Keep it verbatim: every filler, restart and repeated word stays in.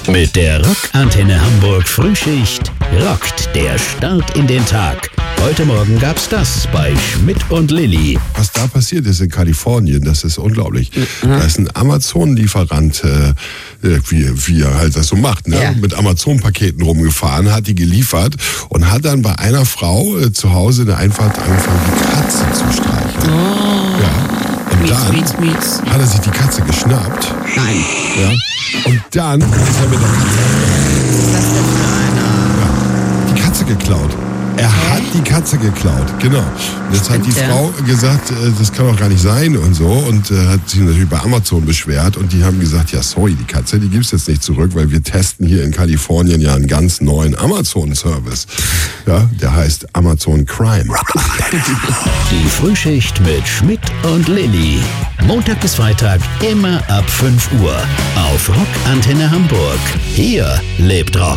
Mit der Rockantenne Hamburg Frühschicht rockt der Start in den Tag. Heute Morgen gab's das bei Schmidt und Lilly. Was da passiert ist in Kalifornien, das ist unglaublich. Mhm. Da ist ein Amazon-Lieferant, äh, wie, wie er halt das so macht, ne? Ja. Mit Amazon-Paketen rumgefahren, hat die geliefert und hat dann bei einer Frau äh, zu Hause in der Einfahrt angefangen, die Katze zu streicheln. Oh. Ja. Und Mietz, dann mietz, mietz. hat er sich die Katze geschnappt. Nein. Ja. Und dann ist er mit der Katze Was ist das denn für einer? ja, die Katze geklaut. Er Hä? hat die Katze geklaut, genau. Und jetzt hat die Stimmt, ja. Frau gesagt, äh, das kann doch gar nicht sein und so. Und äh, hat sich natürlich bei Amazon beschwert. Und die haben gesagt, ja sorry, die Katze, die gibt's jetzt nicht zurück, weil wir testen hier in Kalifornien ja einen ganz neuen Amazon-Service. Ja, der heißt Amazon Crime. Die Frühschicht mit Schmidt und Lilly. Montag bis Freitag immer ab fünf Uhr auf Rockantenne Hamburg. Hier lebt Rock.